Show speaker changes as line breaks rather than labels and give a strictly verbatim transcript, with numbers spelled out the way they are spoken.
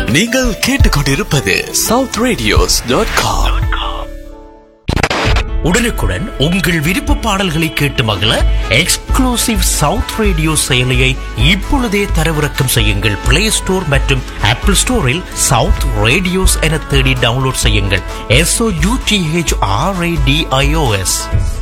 நீங்கள் கேட்டுக்கொண்டிருப்பது south radios dot com.
உடனுக்குடன் உங்கள் விருப்ப பாடல்களை கேட்டு மகிழ எக்ஸ்க்ளூசிவ் சவுத் ரேடியோ செயலியை இப்பொழுதே தரவிறக்கம் செய்யுங்கள். பிளே ஸ்டோர் மற்றும் ஆப்பிள் ஸ்டோரில் சவுத் ரேடியோஸ் என தேடி டவுன்லோட் செய்யுங்கள். S O you D H R A D I O S.